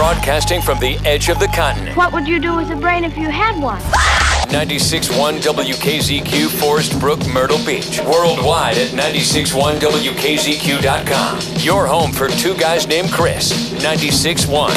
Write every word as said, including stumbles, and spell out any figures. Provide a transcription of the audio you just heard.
Broadcasting from the edge of the continent. What would you do with a brain if you had one? ninety-six point one W K Z Q, Forest Brook, Myrtle Beach. Worldwide at ninety-six point one W K Z Q dot com. Your home for two guys named Chris. ninety-six point one.